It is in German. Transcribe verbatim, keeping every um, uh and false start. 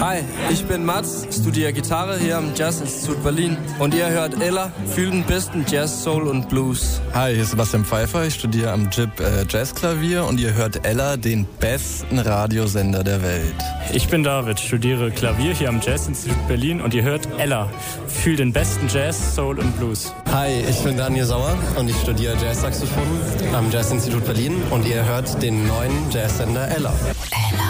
Hi, ich bin Mats, studiere Gitarre hier am Jazz-Institut Berlin und ihr hört Ella, fühlt den besten Jazz, Soul und Blues. Hi, hier ist Sebastian Pfeiffer, ich studiere am J I B äh, Jazzklavier und ihr hört Ella, den besten Radiosender der Welt. Ich bin David, studiere Klavier hier am Jazz-Institut Berlin und ihr hört Ella, fühlt den besten Jazz, Soul und Blues. Hi, ich bin Daniel Sauer und ich studiere Jazzsaxophon am Jazz-Institut Berlin und ihr hört den neuen Jazzsender Ella. Ella.